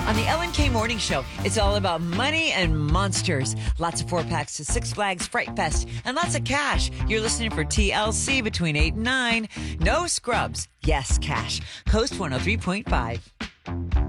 on the Ellen K Morning Show, it's all about money and monsters. Lots of 4-packs to Six Flags Fright Fest and lots of cash. You're listening for TLC between 8 and 9. No scrubs. Yes, cash. Coast 103.5.